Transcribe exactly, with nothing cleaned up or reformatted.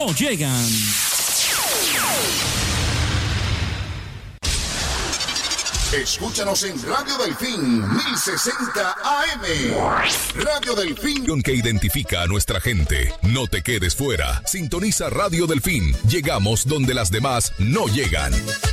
no llegan. Escúchanos en Radio Delfín mil sesenta A M. Radio Delfín, que identifica a nuestra gente. No te quedes fuera. Sintoniza Radio Delfín. Llegamos donde las demás no llegan.